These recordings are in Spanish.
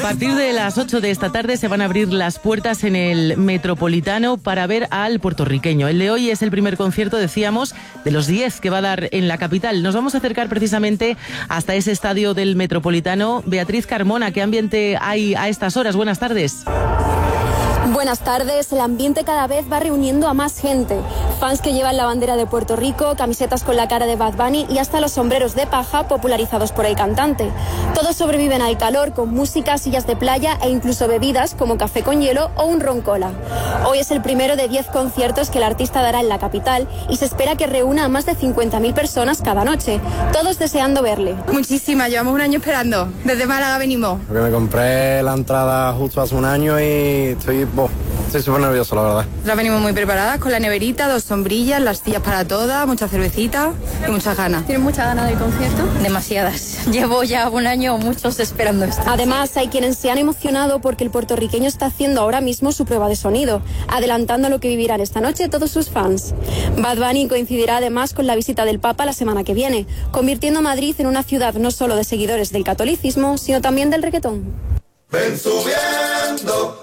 partir de las 8 de esta tarde se van a abrir las puertas en el Metropolitano para ver al puertorriqueño. El de hoy es el primer concierto, decíamos, de los 10 que va a dar en la capital. Nos vamos a acercar precisamente hasta ese estadio del Metropolitano. Beatriz Carmona, ¿qué ambiente hay a estas horas? Buenas tardes. Buenas tardes. El ambiente cada vez va reuniendo a más gente. Fans que llevan la bandera de Puerto Rico, camisetas con la cara de Bad Bunny y hasta los sombreros de paja popularizados por el cantante. Todos sobreviven al calor con música, sillas de playa e incluso bebidas como café con hielo o un ron cola. Hoy es el primero de 10 conciertos que el artista dará en la capital y se espera que reúna a más de 50.000 personas cada noche, todos deseando verle. Muchísimas, llevamos un año esperando. Desde Málaga venimos. Porque me compré la entrada justo hace un año y estoy súper nervioso, la verdad. Ya venimos muy preparadas con la neverita, 2 sombrillas, las sillas para todas, mucha cervecita y muchas ganas. ¿Tienes muchas ganas del concierto? Demasiadas. Llevo ya un año muchos esperando esto. Además, hay quienes se han emocionado porque el puertorriqueño está haciendo ahora mismo su prueba de sonido, adelantando lo que vivirán esta noche todos sus fans. Bad Bunny coincidirá además con la visita del Papa la semana que viene, convirtiendo a Madrid en una ciudad no solo de seguidores del catolicismo, sino también del reggaetón. Ven subiendo,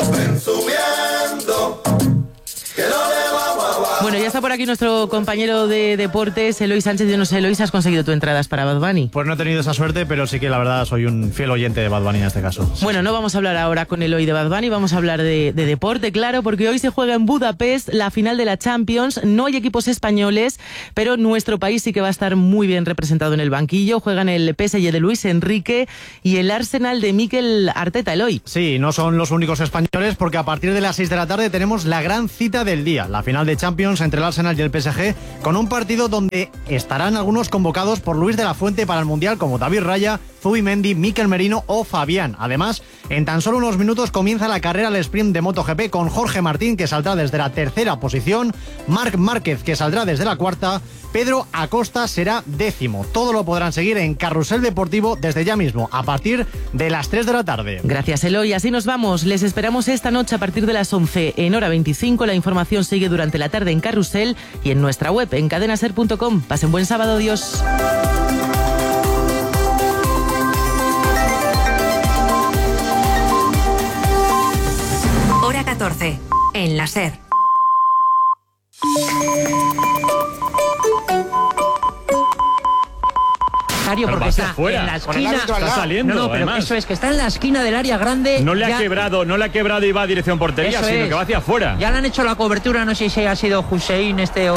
que no le vamos a bajar. Bueno, ya está por aquí nuestro compañero de deportes, Eloy Sánchez. Yo no sé, Eloy, ¿has conseguido tus entradas para Bad Bunny? Pues no he tenido esa suerte, pero sí que la verdad soy un fiel oyente de Bad Bunny en este caso. Bueno, no vamos a hablar ahora con Eloy de Bad Bunny, vamos a hablar de deporte, claro, porque hoy se juega en Budapest la final de la Champions. No hay equipos españoles, pero nuestro país sí que va a estar muy bien representado en el banquillo. Juegan el PSG de Luis Enrique y el Arsenal de Mikel Arteta, Eloy. Sí, no son los únicos españoles, porque a partir de las 6 de la tarde tenemos la gran cita del día, la final de Champions entre el Arsenal y el PSG, con un partido donde estarán algunos convocados por Luis de la Fuente para el Mundial, como David Raya, Zubimendi, Mikel Merino o Fabián. Además, en tan solo unos minutos comienza la carrera al sprint de MotoGP con Jorge Martín, que saldrá desde la tercera posición, Marc Márquez, que saldrá desde la cuarta, Pedro Acosta será 10º. Todo lo podrán seguir en Carrusel Deportivo desde ya mismo, a partir de las 3 de la tarde. Gracias, Eloy. Así nos vamos. Les esperamos esta noche a partir de las 11 en hora 25. La información sigue durante la tarde en Carrusel y en nuestra web en cadenaser.com. Pasen buen sábado. Adiós. Hora 14, en la SER. Porque está en la esquina. Está saliendo, No, pero además. eso es que está en la esquina del área grande. No le ha quebrado y va a dirección portería, sino que va hacia afuera. Ya le han hecho la cobertura, no sé si ha sido Hussein o...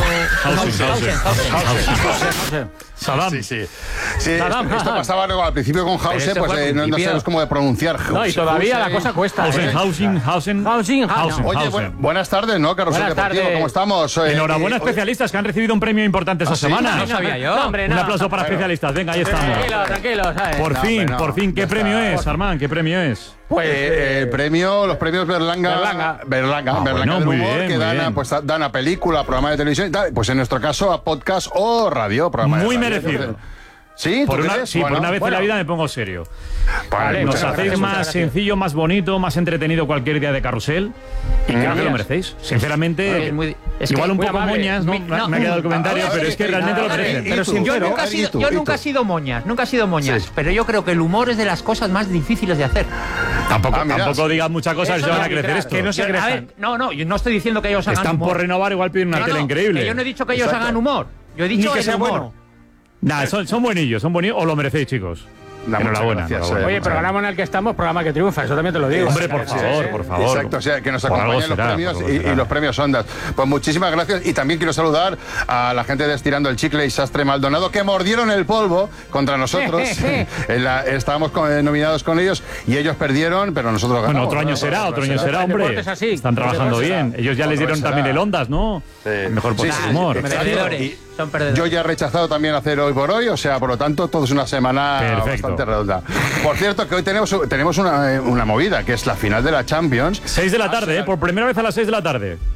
Saddam. Sí, esto pasaba luego al principio con House, pues no sabemos cómo de pronunciar. No, y todavía la cosa cuesta. Housing. Oye, buenas tardes, ¿no, Carrusel Deportivo? ¿Cómo estamos? Enhorabuena, especialistas, que han recibido un premio importante esta semana. No sabía yo. Un aplauso para especialistas. Venga, ahí estamos. Tranquilo. Por fin. ¿Qué premio es, Armand? ¿Qué premio es? Pues los premios Berlanga bueno, del muy humor, bien, que muy dan bien. dan a película, a programa de televisión y tal. Pues en nuestro caso a podcast o radio. Muy merecido. ¿Sí? Por una vez en la vida me pongo serio. Vale, nos hacéis más sencillo, más bonito, más entretenido cualquier día de Carrusel. Y creo que lo merecéis. Sinceramente, igual un poco moñas, ¿no? Me ha quedado el comentario, pero es que realmente lo merecen. Pero yo nunca he sido moñas, pero yo creo que el humor es de las cosas más difíciles de hacer. Tampoco digas muchas cosas y se van a crecer esto. Que no se crean. No, yo no estoy diciendo que ellos hagan Están humor. por renovar, igual piden una tele increíble. Yo no he dicho que ellos hagan humor. Yo he dicho que sea humor. bueno. Nah, son buenillos, os lo merecéis, chicos. Enhorabuena. Oye, programa en el que estamos, programa que triunfa, eso también te lo digo. Hombre, por favor. Exacto, o sea, que nos acompañen los premios y los premios Ondas. Pues muchísimas gracias y también quiero saludar a la gente de Estirando el Chicle y Sastre Maldonado, que mordieron el polvo contra nosotros. Estábamos nominados con ellos y ellos perdieron, pero nosotros ganamos. Bueno, otro año será, hombre. Están trabajando bien. Ellos ya les dieron también el Ondas, ¿no? Mejor por su humor. Yo ya he rechazado también hacer Hoy por Hoy, o sea, por lo tanto, todo es una semana bastante redonda. Por cierto, que hoy tenemos una movida, que es la final de la Champions. 6 de la tarde, por primera vez a las 6 de la tarde.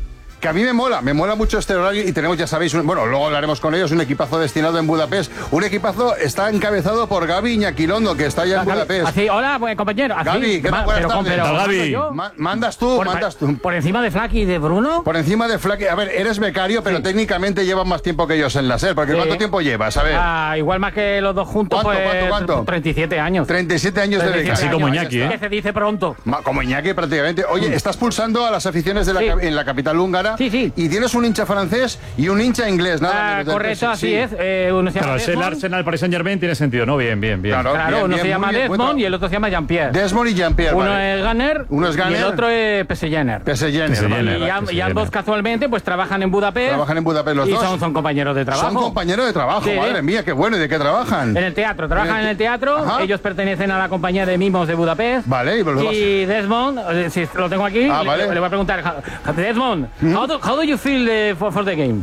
que a mí me mola mucho este horario y tenemos, ya sabéis, luego hablaremos con ellos, un equipazo destinado en Budapest. Un equipazo está encabezado por Gaby Iñaquilondo, que está allá en Budapest. Así, hola, compañero. Gaby, ¿qué tal? Buenas tardes. Gaby. Mandas tú. ¿Por encima de Flaky y de Bruno? Por encima de Flaky. A ver, eres becario, pero técnicamente llevas más tiempo que ellos en la SER. Porque ¿cuánto tiempo llevas? A ver. Igual más que los dos juntos. ¿Cuánto? 37 años. 37 años de becario. Así como Iñaki, Que se dice pronto. Como Iñaki, prácticamente. Oye, estás pulsando a las aficiones en la capital húngara. Sí. Y tienes un hincha francés y un hincha inglés, nada menos. Correcto, así es. Uno se llama el Arsenal, Paris Saint-Germain tiene sentido, ¿no? Bien. Claro, uno se llama Desmond y el otro se llama Jean-Pierre. Desmond y Jean-Pierre. Uno es Gunner y el otro es P.S.Jenner. Y ambos casualmente pues trabajan en Budapest. Trabajan en Budapest los dos. Y son compañeros de trabajo. Son compañeros de trabajo, madre mía, qué bueno. ¿Y de qué trabajan? En el teatro, trabajan en el teatro. Ajá. Ellos pertenecen a la compañía de mimos de Budapest. Vale, y Desmond, si lo tengo aquí, vale. le voy a preguntar, Desmond, how do you feel for the game?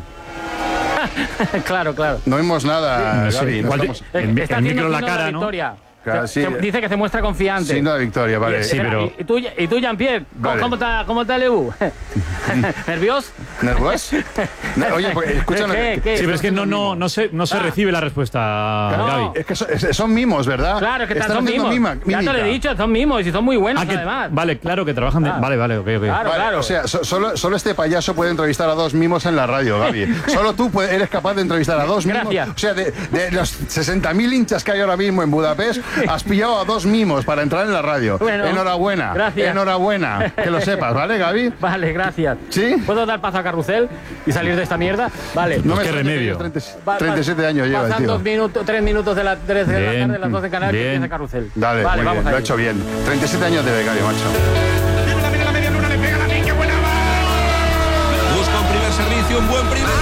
Claro. No vimos nada, Gaby. Está el micro en la cara, ¿no? Victoria. Claro, sí. Dice que se muestra confiante. Signo de victoria, vale. Sí, pero... ¿Y tú, Jean-Pierre? Vale. ¿Cómo está Leu? ¿Nervioso? ¿Nervioso? Oye, pues escúchame. ¿Qué? Sí, pero es que no se recibe la respuesta, Gaby. Es que son mimos, ¿verdad? Claro, que son mimos. Ya te lo he dicho, son mimos y son muy buenos, además. Vale, claro, que trabajan... Vale, ok. Claro. O sea, solo este payaso puede entrevistar a dos mimos en la radio, Gaby. Solo tú eres capaz de entrevistar a dos mimos. Gracias. O sea, de los 60.000 hinchas que hay ahora mismo en Budapest, has pillado a dos mimos para entrar en la radio. Bueno, enhorabuena. Gracias. Enhorabuena. Que lo sepas, ¿vale, Gaby? Vale, gracias. ¿Sí? ¿Puedo dar paso a Carrusel y salir de esta mierda? Vale. No qué remedio. 37 años lleva el tío. Pasan 3 minutos de la tarde, las 12 canales, y empieza Carrusel. Dale, vale, vamos bien, lo ha hecho bien. 37 años de becario, macho. Mira la media luna, le pega la línea, qué buena va. Busca un primer servicio, un buen primer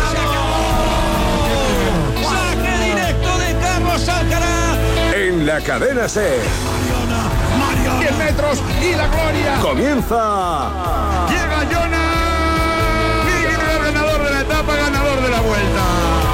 saque directo de Carlos Alcaraz. En la cadena SER. 10 metros y la gloria. Comienza. Llega Jonas. Miguel, ganador de la etapa, ganador de la vuelta.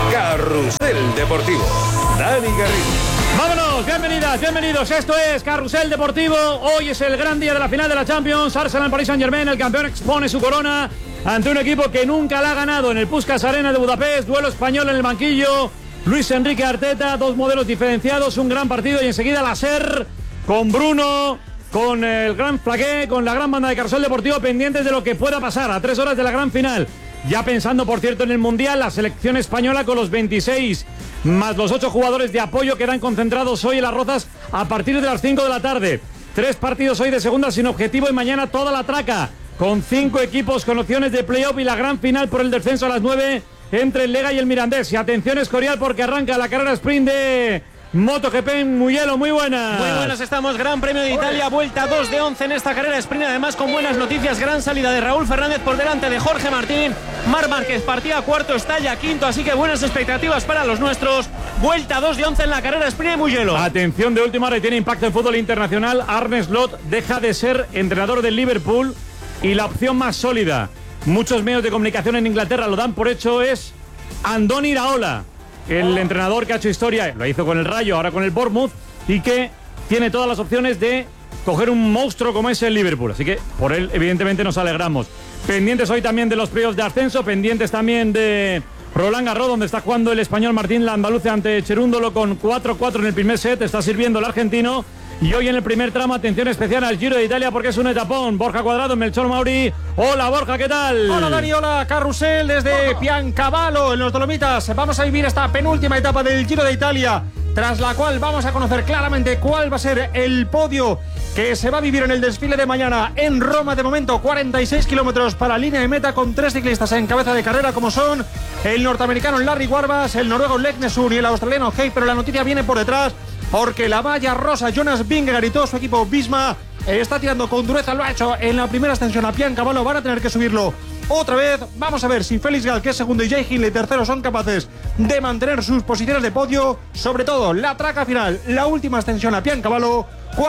Carrusel Deportivo. Dani Garrido. ¡Vámonos! Bienvenidos. Esto es Carrusel Deportivo. Hoy es el gran día de la final de la Champions. Arsenal, Paris Saint-Germain. El campeón expone su corona ante un equipo que nunca la ha ganado en el Puskás Arena de Budapest. Duelo español en el banquillo. Luis Enrique Arteta, dos modelos diferenciados, un gran partido y enseguida la SER con Bruno, con el gran Flaqué, con la gran banda de Carrusel Deportivo pendientes de lo que pueda pasar a 3 horas de la gran final. Ya pensando, por cierto, en el Mundial, la selección española con los 26 más los 8 jugadores de apoyo que quedan concentrados hoy en Las Rozas a partir de las 5 de la tarde. 3 partidos hoy de segunda sin objetivo y mañana toda la traca con 5 equipos con opciones de playoff y la gran final por el descenso a las 9 entre el Lega y el Mirandés. Y atención Escorial porque arranca la carrera sprint de MotoGP en Mugello. Muy buenas. Muy buenas estamos. Gran Premio de Italia, vuelta 2 de 11 en esta carrera sprint. Además con buenas noticias, gran salida de Raúl Fernández por delante de Jorge Martín. Marc Márquez partía cuarto, está ya quinto, así que buenas expectativas para los nuestros. Vuelta 2 de 11 en la carrera sprint de Mugello. Atención, de última hora y tiene impacto en fútbol internacional. Arne Slot deja de ser entrenador del Liverpool y la opción más sólida, muchos medios de comunicación en Inglaterra lo dan por hecho, es Andoni Iraola, el entrenador que ha hecho historia, lo hizo con el Rayo, ahora con el Bournemouth, y que tiene todas las opciones de coger un monstruo como es el Liverpool. Así que por él, evidentemente, nos alegramos. Pendientes hoy también de los playoffs de ascenso, pendientes también de Roland Garros, donde está jugando el español Martín Landaluce ante Cherúndolo con 4-4 en el primer set. Está sirviendo el argentino. Y hoy en el primer tramo, atención especial al Giro de Italia porque es un etapón. Borja Cuadrado, Melchor Mauri. Hola Borja, ¿qué tal? Hola Dani, hola Carrusel desde Piancavallo en los Dolomitas. Vamos a vivir esta penúltima etapa del Giro de Italia, tras la cual vamos a conocer claramente cuál va a ser el podio que se va a vivir en el desfile de mañana en Roma. De momento 46 kilómetros para la línea de meta con 3 ciclistas en cabeza de carrera como son el norteamericano Larry Warbas, el noruego Leknesund y el australiano Hay. Pero la noticia viene por detrás porque la valla rosa Jonas Vingegaard y todo su equipo Visma está tirando con dureza. Lo ha hecho en la primera extensión a Piancavallo, van a tener que subirlo otra vez. Vamos a ver si Félix Gall, que es segundo, y Jay Hindley tercero, son capaces de mantener sus posiciones de podio. Sobre todo la traca final, la última extensión a Piancavallo,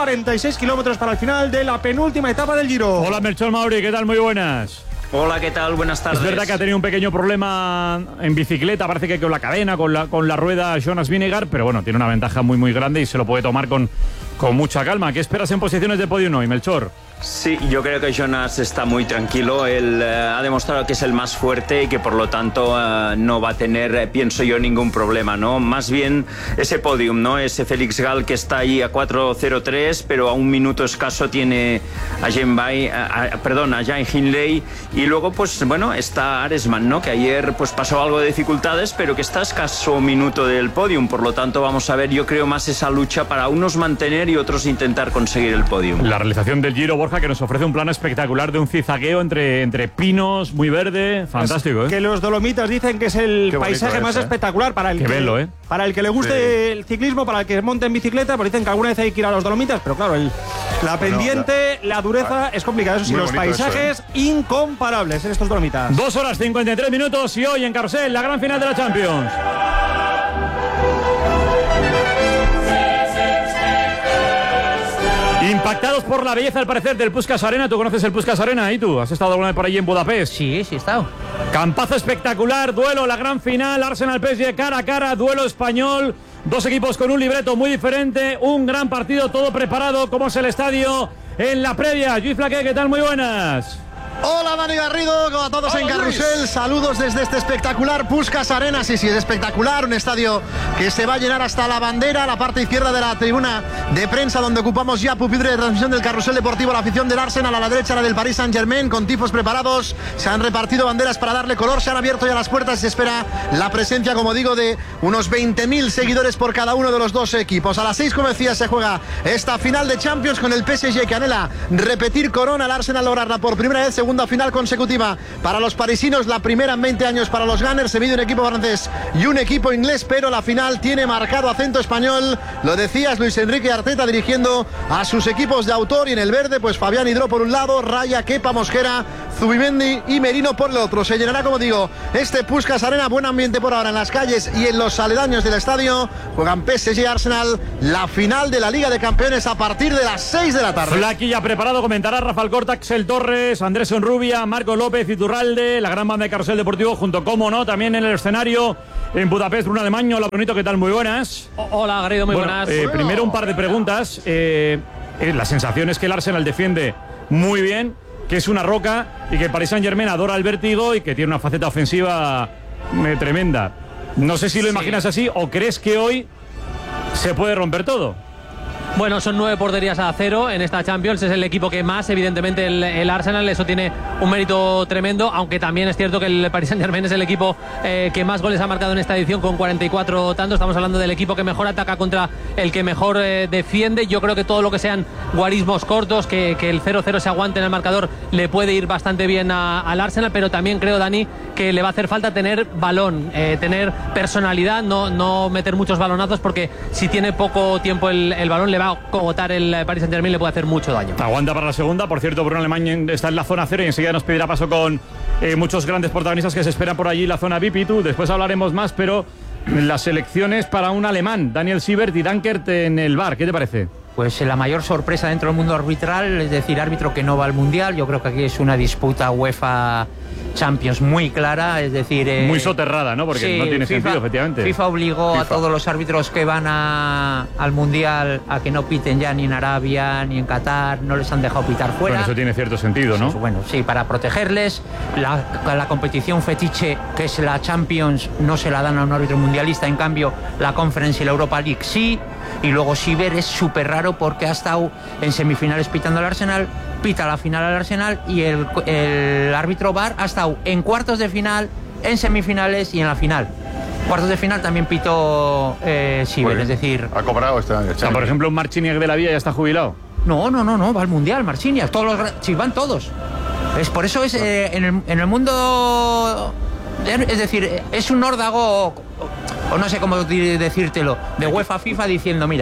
46 kilómetros para el final de la penúltima etapa del Giro. Hola Melchor Mauri, ¿qué tal? Muy buenas. Hola, ¿qué tal? Buenas tardes. Es verdad que ha tenido un pequeño problema en bicicleta, parece que con la cadena, con la rueda Jonas Vingegaard, pero bueno, tiene una ventaja muy grande y se lo puede tomar con con mucha calma. ¿Qué esperas en posiciones de podio hoy, Melchor? Sí, yo creo que Jonas está muy tranquilo. Él ha demostrado que es el más fuerte y que por lo tanto no va a tener, pienso yo, ningún problema, ¿no? Más bien ese podium, ¿no? Ese Félix Gall que está ahí a 4:03, pero a un minuto escaso tiene a Jan Hindley, y luego pues bueno, está Aresman, ¿no? Que ayer pues pasó algo de dificultades, pero que está a escaso minuto del podium. Por lo tanto vamos a ver, yo creo, más esa lucha para unos mantener y otros intentar conseguir el podium. La realización del Giro, Borja, que nos ofrece un plano espectacular de un zizagueo entre pinos, muy verde, fantástico, Que los Dolomitas dicen que es el paisaje más espectacular para el para el que le guste el ciclismo, para el que monte en bicicleta, pues dicen que alguna vez hay que ir a los Dolomitas, pero claro, la pendiente, la dureza es complicada. Eso sí, los paisajes incomparables en estos Dolomitas. 2 horas 53 minutos y hoy en Carrusel, la gran final de la Champions. Impactados por la belleza, al parecer, del Puskás Arena. ¿Tú conoces el Puskás Arena? ¿Y tú? ¿Has estado alguna vez por allí en Budapest? Sí, he estado. Campazo espectacular, duelo, la gran final, Arsenal-PSG cara a cara, duelo español. Dos equipos con un libreto muy diferente, un gran partido, todo preparado. ¿Cómo es el estadio en la previa? Luis Flaqué, ¿qué tal? Muy buenas. Hola Dani Garrido, a todos en Carrusel, saludos desde este espectacular Puskás Arena. Sí, es espectacular, un estadio que se va a llenar hasta la bandera, la parte izquierda de la tribuna de prensa donde ocupamos ya pupitre de transmisión del Carrusel Deportivo, la afición del Arsenal, a la derecha la del Paris Saint-Germain, con tifos preparados, se han repartido banderas para darle color, se han abierto ya las puertas y se espera la presencia, como digo, de unos 20.000 seguidores por cada uno de los dos equipos. A las 6, como decía, se juega esta final de Champions con el PSG que anhela repetir corona, el Arsenal lograrla por primera vez, segunda final consecutiva para los parisinos, la primera en 20 años para los Gunners. Se mide un equipo francés y un equipo inglés, pero la final tiene marcado acento español. Lo decías, Luis Enrique Arteta dirigiendo a sus equipos de autor, y en el verde pues Fabián Hidro por un lado, Raya, Kepa, Mosquera, Zubimendi y Merino por el otro. Se llenará, como digo, este Puskás Arena, buen ambiente por ahora en las calles y en los aledaños del estadio. Juegan PSG y Arsenal la final de la Liga de Campeones a partir de las 6 de la tarde. Flaquilla preparado, comentará Rafael Corta, Axel Torres, Andrés Enrubia, Marco López, Iturralde, la gran banda de Carrusel Deportivo, junto, como no, también en el escenario en Budapest, Bruno Alemán. Hola, Brunito, ¿qué tal? Muy buenas. Hola, Garrido, muy buenas. Primero un par de preguntas. La sensación es que el Arsenal defiende muy bien, que es una roca, y que el Paris Saint-Germain adora el vértigo y que tiene una faceta ofensiva tremenda. No sé si lo imaginas así o crees que hoy se puede romper todo. Bueno, son 9 porterías a 0 en esta Champions. Es el equipo que más, evidentemente, el Arsenal. Eso tiene un mérito tremendo, aunque también es cierto que el Paris Saint-Germain es el equipo que más goles ha marcado en esta edición, con 44 tantos. Estamos hablando del equipo que mejor ataca contra el que mejor defiende. Yo creo que todo lo que sean guarismos cortos, que el 0-0 se aguante en el marcador, le puede ir bastante bien al Arsenal, pero también creo, Dani, que le va a hacer falta tener balón, tener personalidad, no meter muchos balonazos, porque si tiene poco tiempo el balón, le va a cogotar el Paris Saint-Germain, le puede hacer mucho daño. Aguanta para la segunda. Por cierto, Bruno Alemán está en la zona 0 y enseguida nos pedirá paso con muchos grandes protagonistas que se esperan por allí, la zona VIP. Y tú, después hablaremos más, pero las elecciones para un alemán, Daniel Siebert y Dankert en el VAR, ¿qué te parece? Pues la mayor sorpresa dentro del mundo arbitral, es decir, árbitro que no va al Mundial. Yo creo que aquí es una disputa UEFA Champions muy clara, es decir... muy soterrada, ¿no? Porque sí, no tiene sentido, efectivamente. FIFA obligó a todos los árbitros que van al Mundial a que no piten ya ni en Arabia ni en Qatar, no les han dejado pitar fuera. Bueno, eso tiene cierto sentido, ¿no? Bueno, sí, para protegerles. La competición fetiche, que es la Champions, no se la dan a un árbitro mundialista, en cambio la Conference y la Europa League sí. Y luego Siebert es súper raro porque ha estado en semifinales pitando al Arsenal, pita la final al Arsenal, y el árbitro VAR ha estado en cuartos de final, en semifinales y en la final. Cuartos de final también pitó Siebert, es decir... Ha cobrado este año. O sea, por ejemplo, un Marciniak de la Vía ya está jubilado. No, va al Mundial, Marciniak. Sí, van todos. Es por eso es en el mundo... Es decir, es un órdago, o no sé cómo decírtelo, de UEFA, FIFA, diciendo, mira,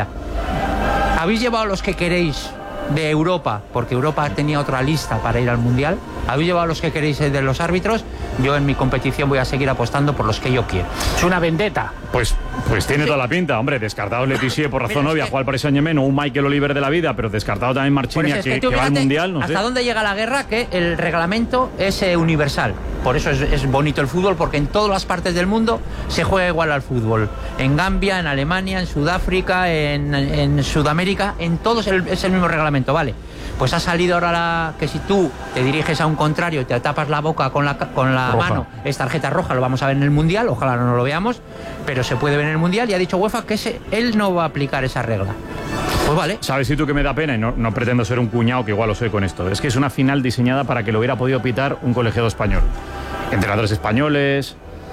habéis llevado los que queréis de Europa, porque Europa tenía otra lista para ir al Mundial, habéis llevado los que queréis de los árbitros, yo en mi competición voy a seguir apostando por los que yo quiero. Es una vendetta. Pues tiene toda la pinta, hombre. Descartado Letizier por razón obvia, jugar al Paris Saint-Germain, o un Michael Oliver de la vida, pero descartado también Marchinia, que va al Mundial. No ¿hasta dónde llega la guerra? Que el reglamento es universal. Por eso es bonito el fútbol, porque en todas las partes del mundo se juega igual al fútbol. En Gambia, en Alemania, en Sudáfrica, en Sudamérica, en todos es el mismo reglamento, ¿vale? Pues ha salido ahora que si tú te diriges a un contrario y te tapas la boca con la mano, es tarjeta roja, lo vamos a ver en el Mundial, ojalá no lo veamos, pero se puede ver en el Mundial, y ha dicho UEFA que él no va a aplicar esa regla. Pues vale. ¿Sabes tú que me da pena? Y no pretendo ser un cuñado, que igual lo soy con esto. Es que es una final diseñada para que lo hubiera podido pitar un colegiado español. Entrenadores españoles,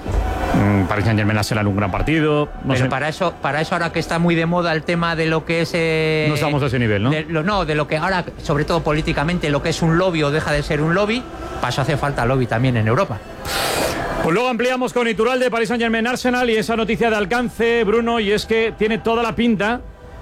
Paris Saint-Germain en un gran partido. Pero sé. Para eso ahora que está muy de moda el tema de lo que es... no estamos a ese nivel, ¿no? De lo que ahora, sobre todo políticamente, lo que es un lobby o deja de ser un lobby, para eso hace falta lobby también en Europa. Pues luego ampliamos con Iturralde, Paris Saint-Germain Arsenal, y esa noticia de alcance, Bruno, y es que tiene toda la pinta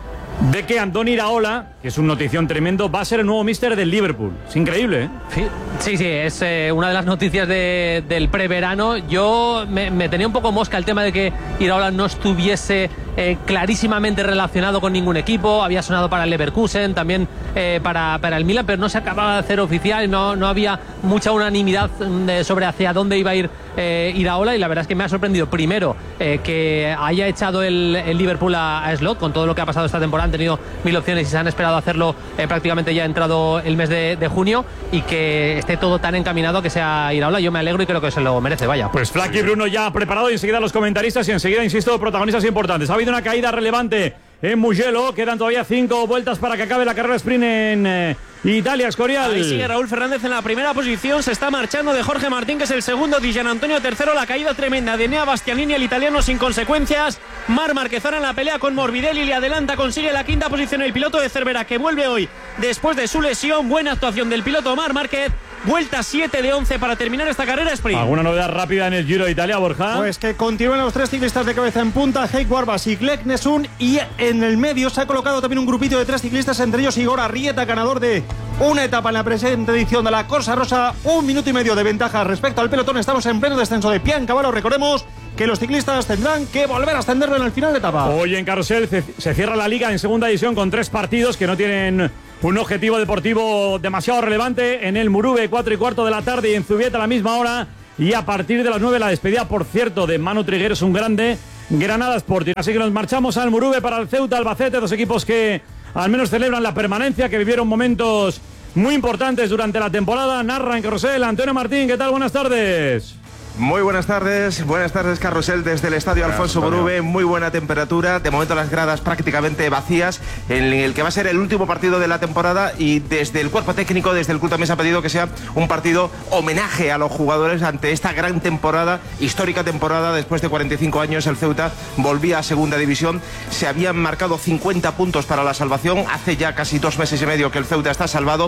de que Andoni Iraola, que es un notición tremendo, va a ser el nuevo míster del Liverpool. Es increíble, ¿eh? Sí, es una de las noticias del preverano. Yo me tenía un poco mosca el tema de que Iraola no estuviese clarísimamente relacionado con ningún equipo. Había sonado para el Leverkusen, también para el Milan, pero no se acababa de hacer oficial. No había mucha unanimidad sobre hacia dónde iba a ir Iraola, y la verdad es que me ha sorprendido primero que haya echado el Liverpool a Slot con todo lo que ha pasado esta temporada. Han tenido 1000 opciones y se han esperado hacerlo prácticamente ya entrado el mes de junio, y que esté todo tan encaminado a que sea Iraola. Yo me alegro y creo que se lo merece, vaya. Pues Flaky y Bruno ya preparado, y enseguida los comentaristas, y enseguida, insisto, protagonistas importantes. Ha habido una caída relevante en Mugello, quedan todavía 5 vueltas para que acabe la carrera sprint en Italia. Escorial. Ahí sigue Raúl Fernández en la primera posición, se está marchando de Jorge Martín, que es el segundo, Di Gianantonio tercero, la caída tremenda de Enea Bastianini, el italiano, sin consecuencias. Mar Márquez ahora en la pelea con Morbidelli, y le adelanta, consigue la quinta posición el piloto de Cervera, que vuelve hoy después de su lesión. Buena actuación del piloto Mar Márquez, vuelta 7 de 11 para terminar esta carrera sprint. ¿Alguna novedad rápida en el Giro de Italia, Borja? Pues que continúan los 3 ciclistas de cabeza en punta, Heik Warbas y Glek Nesun, y en el medio se ha colocado también un grupito de 3 ciclistas, entre ellos Igor Arrieta, ganador de una etapa en la presente edición de la Corsa Rosa. 1 minuto y medio de ventaja respecto al pelotón. Estamos en pleno descenso de Piancavallo. Recordemos que los ciclistas tendrán que volver a ascenderlo en el final de etapa. Hoy en Carrusel se cierra la liga en segunda división con 3 partidos que no tienen un objetivo deportivo demasiado relevante. En el Murube, 4:15 de la tarde, y en Zubieta a la misma hora, y a partir de las 9 la despedida, por cierto, de Manu Trigueros, un grande, Granada Sporting. Así que nos marchamos al Murube para el Ceuta Albacete, 2 equipos que al menos celebran la permanencia, que vivieron momentos muy importantes durante la temporada. Narra en Carrusel Antonio Martín. ¿Qué tal? Buenas tardes. Muy buenas tardes Carrusel desde el estadio Alfonso Murube. Muy buena temperatura, de momento las gradas prácticamente vacías, en el que va a ser el último partido de la temporada, y desde el cuerpo técnico, desde el club también se ha pedido que sea un partido homenaje a los jugadores ante esta gran temporada, histórica temporada. Después de 45 años el Ceuta volvía a segunda división, se habían marcado 50 puntos para la salvación, hace ya casi 2 meses y medio que el Ceuta está salvado,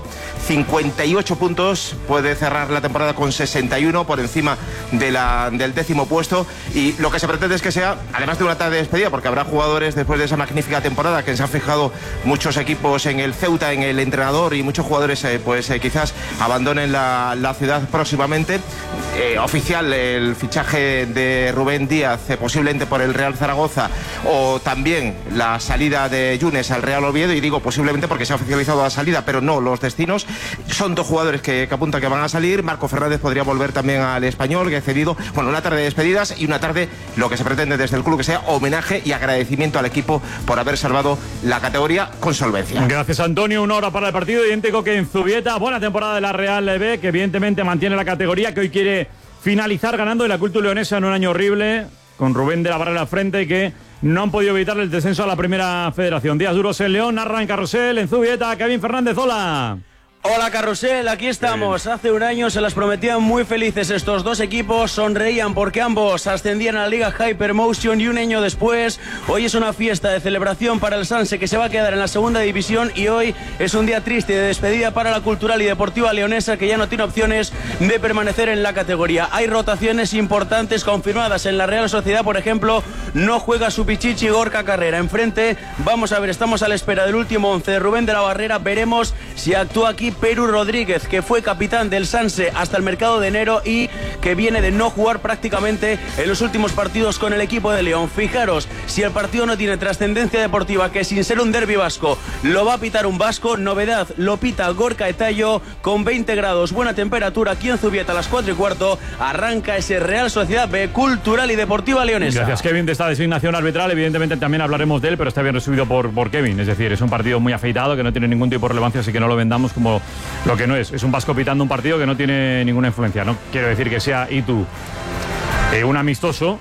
58 puntos, puede cerrar la temporada con 61 por encima del 10º puesto, y lo que se pretende es que sea, además de una tarde de despedida, porque habrá jugadores después de esa magnífica temporada que se han fijado muchos equipos en el Ceuta, en el entrenador, y muchos jugadores quizás abandonen la ciudad próximamente. Oficial el fichaje de Rubén Díaz, posiblemente por el Real Zaragoza, o también la salida de Yunes al Real Oviedo, y digo posiblemente porque se ha oficializado la salida, pero no los destinos. Son 2 jugadores que apuntan que van a salir. Marco Fernández podría volver también al Español, que cedido. Bueno, una tarde de despedidas, y una tarde, lo que se pretende desde el club, que sea homenaje y agradecimiento al equipo por haber salvado la categoría con solvencia. Gracias, Antonio. 1 hora para el partido, idéntico que en Zubieta. Buena temporada de la Real B, que evidentemente mantiene la categoría, que hoy quiere finalizar ganando de la Cultura Leonesa en un año horrible, con Rubén de la Barrera al frente, y que no han podido evitar el descenso a la primera federación. Días duros en León, narra en Carrusel, en Zubieta, Kevin Fernández. Hola. Hola Carrusel, aquí estamos. Hace un año se las prometían muy felices estos 2 equipos, sonreían porque ambos ascendían a la Liga Hypermotion, y un año después, hoy es una fiesta de celebración para el Sanse, que se va a quedar en la segunda división, y hoy es un día triste de despedida para la Cultural y Deportiva Leonesa, que ya no tiene opciones de permanecer en la categoría. Hay rotaciones importantes confirmadas. En la Real Sociedad, por ejemplo, no juega su pichichi Gorka Carrera. Enfrente, vamos a ver, estamos a la espera del último 11 de Rubén de la Barrera. Veremos si actúa aquí Perú Rodríguez, que fue capitán del Sanse hasta el mercado de enero y que viene de no jugar prácticamente en los últimos partidos con el equipo de León. Fijaros, si el partido no tiene trascendencia deportiva, que sin ser un derbi vasco lo va a pitar un vasco, novedad, lo pita Gorka Etayo con 20 grados, buena temperatura aquí en Zubieta a las 4:15, arranca ese Real Sociedad B, Cultural y Deportiva Leonesa. Gracias, Kevin, de esta designación arbitral. Evidentemente también hablaremos de él, pero está bien recibido por Kevin. Es decir, es un partido muy afeitado, que no tiene ningún tipo de relevancia, así que no lo vendamos como lo que no es. Es un vasco pitando un partido que no tiene ninguna influencia. No quiero decir que sea un amistoso,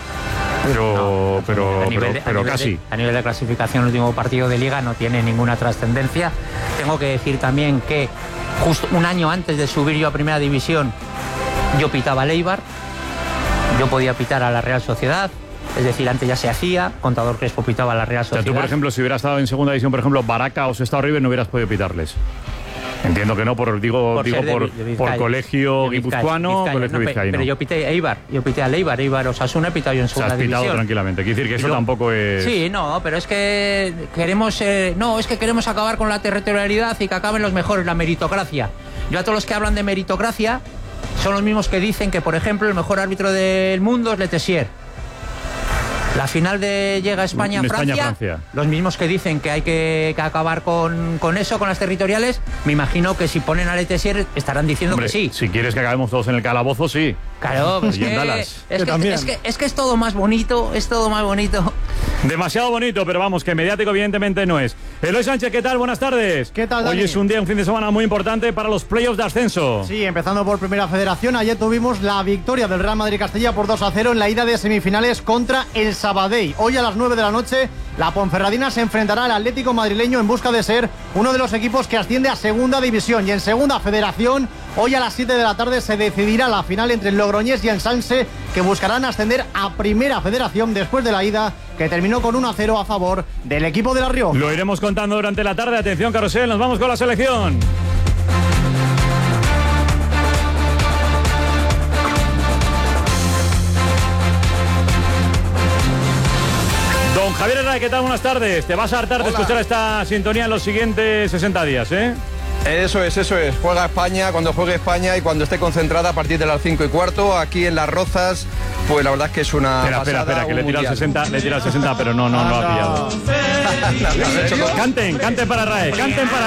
pero casi. A nivel de clasificación, el último partido de Liga no tiene ninguna trascendencia. Tengo que decir también que justo un año antes de subir yo a Primera División, yo pitaba al Eibar, yo podía pitar a la Real Sociedad. Es decir, antes ya se hacía, Contador Crespo pitaba a la Real Sociedad. O sea, tú, por ejemplo, si hubieras estado en Segunda División, por ejemplo, Baraca o Sestao River, no hubieras podido pitarles. Entiendo que no, por colegio guipuzcoano, colegio vizcaíno. Pero yo pité Eibar, yo pité al Eibar Osasuna, he pitado yo en Segunda División. Has pitado tranquilamente, quiere decir que eso tampoco es... Sí, no, pero es que queremos acabar con la territorialidad y que acaben los mejores, la meritocracia. Yo a todos los que hablan de meritocracia son los mismos que dicen que, por ejemplo, el mejor árbitro del mundo es Letessier. La final de llega España-Francia, los mismos que dicen que hay que acabar con eso, con las territoriales, me imagino que si ponen a Letessier estarán diciendo que sí. Si quieres que acabemos todos en el calabozo, sí. Claro, pues es que es todo más bonito, Demasiado bonito, pero vamos, que mediático evidentemente no es. Eloy Sánchez, ¿qué tal? Buenas tardes. ¿Qué tal, Dani? Hoy es un fin de semana muy importante para los playoffs de ascenso. Sí, empezando por Primera Federación, ayer tuvimos la victoria del Real Madrid-Castilla por 2-0 en la ida de semifinales contra el Sabadell. Hoy a las 9 de la noche, la Ponferradina se enfrentará al Atlético madrileño en busca de ser uno de los equipos que asciende a Segunda División. Y en Segunda Federación, hoy a las 7 de la tarde se decidirá la final entre el Logroñés y el Sanse, que buscarán ascender a Primera Federación después de la ida, que terminó con 1-0 a favor del equipo de La Rioja. Lo iremos contando durante la tarde. Atención, Carrusel, nos vamos con la selección. Don Javier Herrera, ¿qué tal? Buenas tardes. Te vas a hartar de escuchar esta sintonía en los siguientes 60 días, ¿eh? Eso es. Juega España cuando juegue España y cuando esté concentrada a partir de las 5:15 aquí en Las Rozas. Pues la verdad es que es una Espera, que le tira el 60, pero no ha pillado. Canten para Rae, canten para